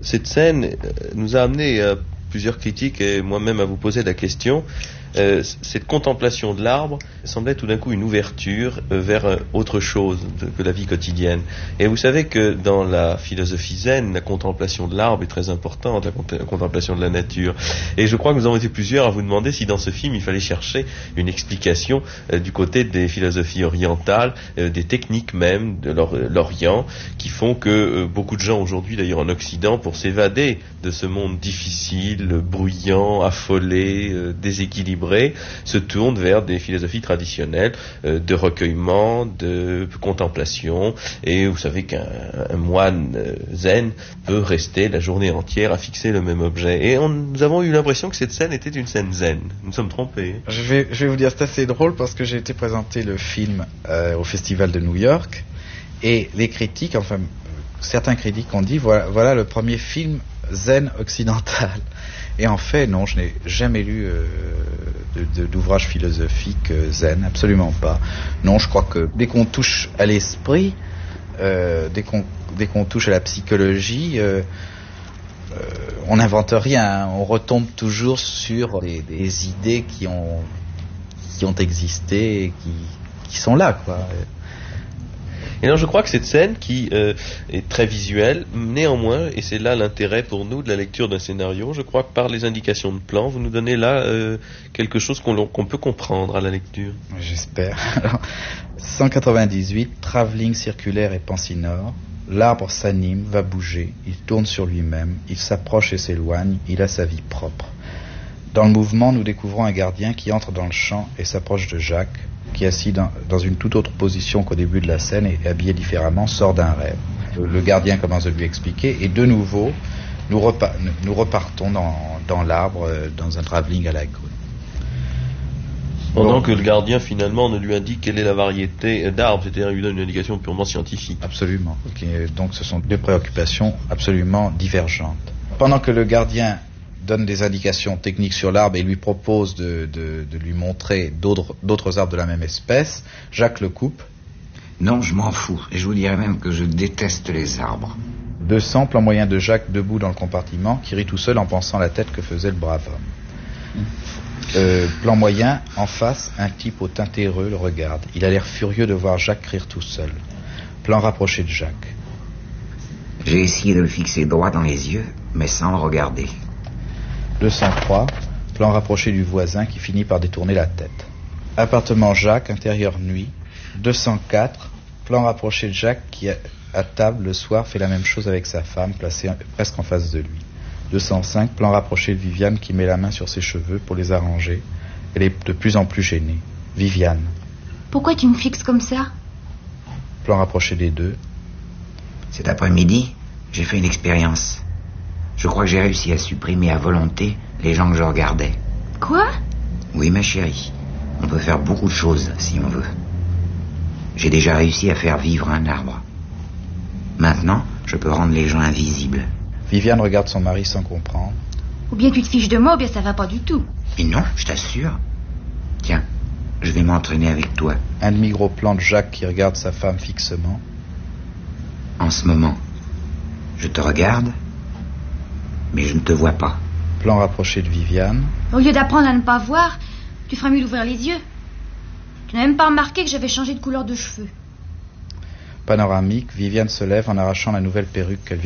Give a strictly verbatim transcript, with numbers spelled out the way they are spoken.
cette scène nous a amené à plusieurs critiques et moi-même à vous poser la question. Euh, cette contemplation de l'arbre semblait tout d'un coup une ouverture euh, vers euh, autre chose de, que la vie quotidienne. Et vous savez que dans la philosophie zen, la contemplation de l'arbre est très importante, la, cont- la contemplation de la nature. Et je crois que nous avons été plusieurs à vous demander si dans ce film il fallait chercher une explication euh, du côté des philosophies orientales, euh, des techniques même de l'or- l'Orient, qui font que euh, beaucoup de gens aujourd'hui, d'ailleurs en Occident, pour s'évader de ce monde difficile, bruyant, affolé, euh, déséquilibré, se tournent vers des philosophies traditionnelles euh, de recueillement, de contemplation. Et vous savez qu'un un moine euh, zen peut rester la journée entière à fixer le même objet. Et on, nous avons eu l'impression que cette scène était une scène zen. Nous sommes trompés. Je vais, je vais vous dire, c'est assez drôle parce que j'ai été présenter le film euh, au Festival de New York et les critiques, enfin certains critiques ont dit voilà, voilà le premier film zen occidental. Et en fait, non, je n'ai jamais lu euh, de, de, d'ouvrage philosophique euh, zen, absolument pas. Non, je crois que dès qu'on touche à l'esprit, euh, dès qu'on dès qu'on touche à la psychologie, euh, euh, on n'invente rien. On retombe toujours sur des, des idées qui ont qui ont existé et qui qui sont là, quoi. Et alors je crois que cette scène qui euh, est très visuelle, néanmoins, et c'est là l'intérêt pour nous de la lecture d'un scénario, je crois que par les indications de plan, vous nous donnez là euh, quelque chose qu'on, qu'on peut comprendre à la lecture. J'espère. Alors, cent quatre-vingt-dix-huit, travelling circulaire et pensinore, l'arbre s'anime, va bouger, il tourne sur lui-même, il s'approche et s'éloigne, il a sa vie propre. Dans le mouvement, nous découvrons un gardien qui entre dans le champ et s'approche de Jacques, qui est assis dans, dans une toute autre position qu'au début de la scène et habillé différemment, sort d'un rêve. Le, le gardien commence à lui expliquer et de nouveau, nous, repa- nous repartons dans, dans l'arbre, dans un travelling à la Grue. Pendant Bon. que le gardien finalement ne lui indique quelle est la variété d'arbres, c'est-à-dire lui donne une indication purement scientifique. Absolument. Okay. Donc ce sont deux préoccupations absolument divergentes. Pendant que le gardien donne des indications techniques sur l'arbre et lui propose de, de, de lui montrer d'autres, d'autres arbres de la même espèce, Jacques le coupe. Non, je m'en fous. Et je vous dirais même que je déteste les arbres. deux cents, plan moyen de Jacques debout dans le compartiment, qui rit tout seul en pensant la tête que faisait le brave homme. Euh, plan moyen, en face, un type au teint terreux le regarde. Il a l'air furieux de voir Jacques rire tout seul. Plan rapproché de Jacques. J'ai essayé de le fixer droit dans les yeux, mais sans le regarder. deux cent trois, plan rapproché du voisin qui finit par détourner la tête. Appartement Jacques, intérieur nuit. deux cent quatre, plan rapproché de Jacques qui, à table le soir, fait la même chose avec sa femme, placée presque en face de lui. deux cent cinq, plan rapproché de Viviane qui met la main sur ses cheveux pour les arranger. Elle est de plus en plus gênée. Viviane. Pourquoi tu me fixes comme ça? Plan rapproché des deux. Cet après-midi, j'ai fait une expérience. Je crois que j'ai réussi à supprimer à volonté les gens que je regardais. Quoi? Oui, ma chérie. On peut faire beaucoup de choses si on veut. J'ai déjà réussi à faire vivre un arbre. Maintenant, je peux rendre les gens invisibles. Viviane regarde son mari sans comprendre. Ou bien tu te fiches de moi, ou bien ça va pas du tout. Mais non, je t'assure. Tiens, je vais m'entraîner avec toi. Un demi-gros plan de Jacques qui regarde sa femme fixement. En ce moment, je te regarde, mais je ne te vois pas. Plan rapproché de Viviane. Au lieu d'apprendre à ne pas voir, tu feras mieux d'ouvrir les yeux. Tu n'as même pas remarqué que j'avais changé de couleur de cheveux. Panoramique, Viviane se lève en arrachant la nouvelle perruque qu'elle